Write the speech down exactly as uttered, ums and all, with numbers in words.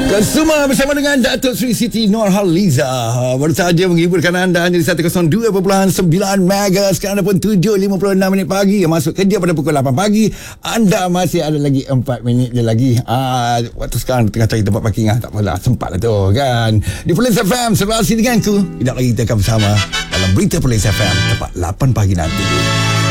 Semua bersama dengan Datuk Seri Siti Nurhaliza baru saja menghiburkan anda hanya di seratus dua perpuluhan sembilan Mega. Sekarang dah pun tujuh lima puluh enam minit pagi. Masuk kerja pada pukul lapan pagi. Anda masih ada lagi empat minit je lagi. Ah, waktu sekarang tengah cari tempat parking. Ah, tak apalah, sempat lah tu kan. Di Police F M, serasi denganku. Tidak lagi kita akan bersama dalam Berita Police F M tepat lapan pagi nanti.